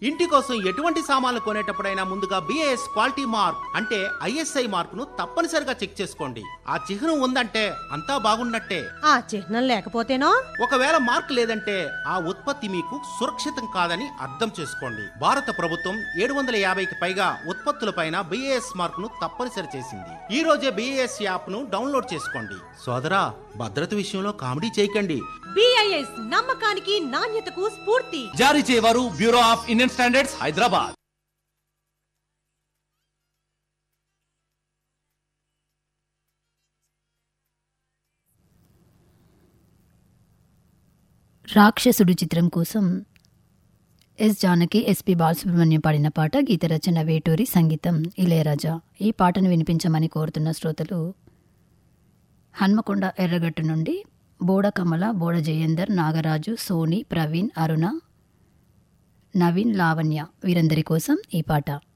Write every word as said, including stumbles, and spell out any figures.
ఇంటి కోసం ఎటువంటి సామాన్లు కొనేటప్పుడైనా ముందుగా బిఏఎస్ క్వాలిటీ మార్క్ అంటే ఐఎస్ఐ మార్క్ ను తప్పనిసరిగా చెక్ చేసుకోండి. ఆ చిహ్నం ఉందంటే అంతా బాగున్నట్టే. ఆ చిహ్నం లేకపోతేనో? ఒకవేళ మార్క్ లేదంటే ఆ ఉత్పత్తి మీకు సురక్షితం కాదని అర్థం చేసుకోండి. భారత ప్రభుత్వం ఏడు వందల యాభైకి పైగా ఉత్పత్తులపైన బిఏఎస్ మార్క్ ను తప్పనిసరి చేసింది. ఈ రోజే బిఏఎస్ యాప్ ను డౌన్లోడ్ చేసుకోండి. సోదరా, భద్రత విషయంలో కామెడీ చేయకండి. బిఐఎస్ నమ్మకానికి నాణ్యతకు స్ఫూర్తి. జారీ చేయవారు bureau of Indian standards, Hyderabad. రాక్షసుడు చిత్రం కోసం ఎస్ జానకి, ఎస్పి బాలసుబ్రహ్మణ్యం పాడిన పాట. గీత రచన వేటూరి, సంగీతం ఇళయరాజా. ఈ పాటను వినిపించమని కోరుతున్న శ్రోతలు హన్మకొండ ఎర్రగట్టు నుండి బోడ కమల, బోడ జయేందర్, నాగరాజు, సోని, ప్రవీణ్, అరుణ, నవీన్, లావణ్య వీరందరి కోసం ఈ పాట.